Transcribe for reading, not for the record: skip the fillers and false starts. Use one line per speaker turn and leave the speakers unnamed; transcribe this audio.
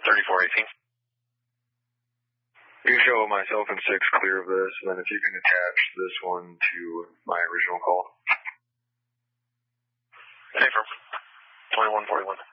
3418.
You show myself and 6 clear of this, and then if you can attach this one to my original call.
Hey, from 2141.